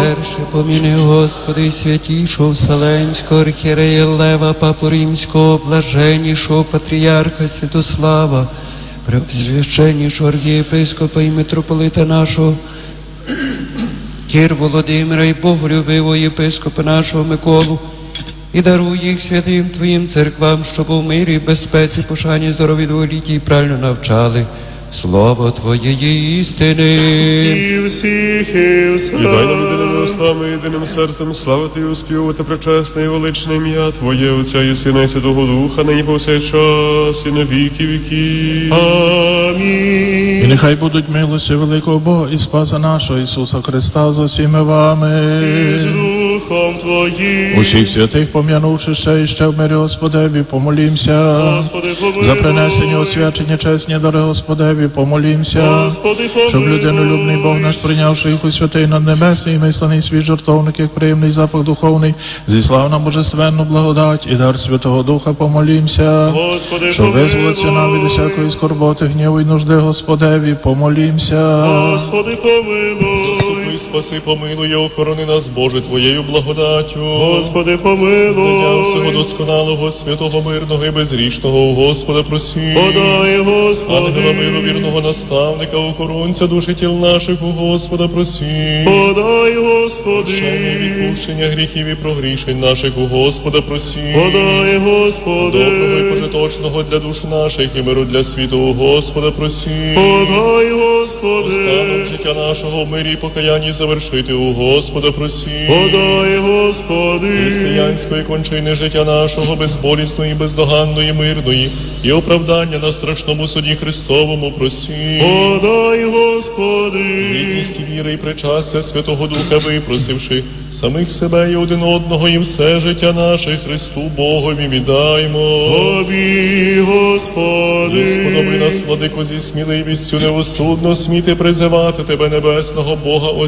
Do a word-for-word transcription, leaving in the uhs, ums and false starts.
перше поміни, Господи, святішого Вселенського архієрея Лева, Папу Римського, блаженнішого патріарха Святослава, преосвященнішого архієпископа і митрополита нашого Кір Володимира і боголюбивого єпископа нашого Миколу, і даруй їх святим Твоїм церквам, щоб у мирі, безпеці, пошані, здорові, довголітті і правильно навчали слово Твоєї істини. І всіх, і все. І дай нам єдиними устами, єдиним серцем славити і успівувати пречесне і величне ім'я Твоє, Отця і Сина і Святого Духа, нині повсякчас і на віки віків. Амінь. І нехай будуть милості великого Бога і Спаса нашого Ісуса Христа за всіми вами. І з Духом Твоїм. Усіх святих пом'янувши ще і ще в мирі Господеві, помолімся. Господи, помилуй. За принесення освячення чесні дари Господеві, помолімся. Господи, помилуй. Щоб людинолюбний Бог наш, прийнявши їх у святий наднебесний, і мислений свій жертовник, як приємний запах духовний, зіслав нам божественну благодать і дар Святого Духа, помолімся. Господи, Щоб помилуй. визволитися нам від усякої скорботи, гніву і нужди Господеві, помолімся. Господи, помилуй. Заступи, спаси, помилуй, і охорони нас, Боже, Твоєю благодаттю. Господи, Дня всього помилуй. досконалого, святого, мирного і безгрішного у Господа просі. Подай, Господи. Ангела миру, вірного наставника, охоронця душі тіл наших у Господа просі. Подай, Прощення Господи. і відпущення гріхів і прогрішень наших у Господа просі. Подай, Доброго і Господи. пожиточного для душ наших і миру для світу у Господа просі. Подай, Господи. Останок життя нашого в мирі і покаянні завершити у Господа просі. Подай, Господи. Християнської кончини життя нашого безболісної, бездоганної, мирної і оправдання на страшному суді Христовому просі. Подай, Господи. Гідність віри і причастя Святого Духа випросивши самих себе і один одного, і все життя наше Христу Богові віддаймо. Тобі, Господи. І сподоби нас, владико, зі сміливістю неосудно сміти призивати Тебе, небесного Бога,